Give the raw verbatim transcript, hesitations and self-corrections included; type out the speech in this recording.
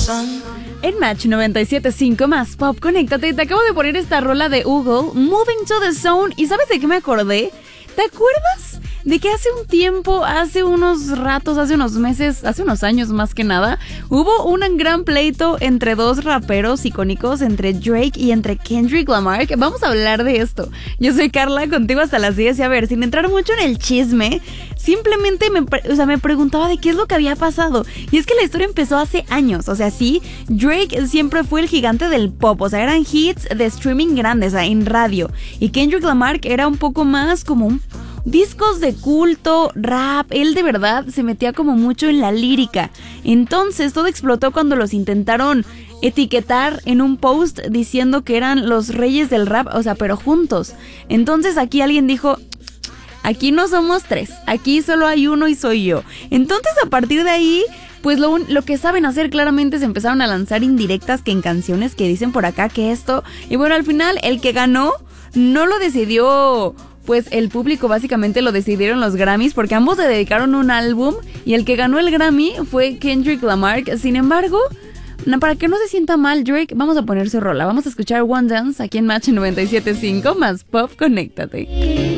En Match noventa y siete punto cinco más Pop, conéctate. Te acabo de poner esta rola de Hugo, Moving to the Zone. ¿Y sabes de qué me acordé? ¿Te acuerdas de que hace un tiempo, hace unos ratos, hace unos meses, hace unos años más que nada, hubo un gran pleito entre dos raperos icónicos, entre Drake y entre Kendrick Lamar? Vamos a hablar de esto. Yo soy Carla, contigo hasta las diez. Y a ver, sin entrar mucho en el chisme, simplemente me, o sea, me preguntaba de qué es lo que había pasado. Y es que la historia empezó hace años. O sea, sí, Drake siempre fue el gigante del pop. O sea, eran hits de streaming grandes, o sea, en radio. Y Kendrick Lamar era un poco más como un discos de culto, rap. Él de verdad se metía como mucho en la lírica. Entonces todo explotó cuando los intentaron etiquetar en un post diciendo que eran los reyes del rap, o sea, pero juntos. Entonces aquí alguien dijo: aquí no somos tres, aquí solo hay uno y soy yo. Entonces a partir de ahí, pues lo, lo que saben hacer claramente, se empezaron a lanzar indirectas que en canciones que dicen por acá que esto. Y bueno, al final el que ganó no lo decidió pues el público, básicamente lo decidieron los Grammys, porque ambos le dedicaron un álbum y el que ganó el Grammy fue Kendrick Lamar. Sin embargo, para que no se sienta mal Drake, vamos a poner su rola. Vamos a escuchar One Dance aquí en Match noventa y siete punto cinco más Pop, conéctate.